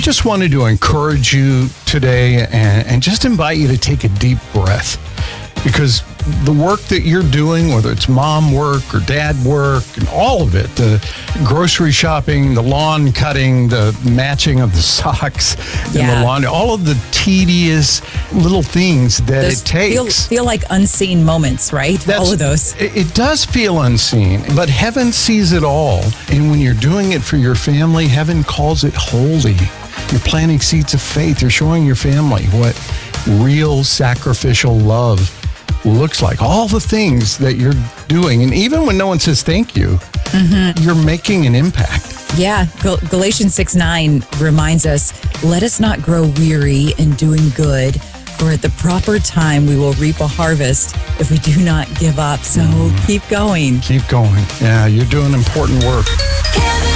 just wanted to encourage you today and just invite you to take a deep breath, because the work that you're doing, whether it's mom work or dad work and all of it, the grocery shopping, the lawn cutting, the matching of the socks and the laundry, all of the tedious little things that it takes. Feel like unseen moments, right? All of those. It does feel unseen, but heaven sees it all. And when you're doing it for your family, heaven calls it holy. You're planting seeds of faith. You're showing your family what real sacrificial love looks like. All the things that you're doing. And even when no one says thank you, you're making an impact. Yeah. Galatians 6:9 reminds us, let us not grow weary in doing good, for at the proper time we will reap a harvest if we do not give up. So keep going. Keep going. Yeah, you're doing important work.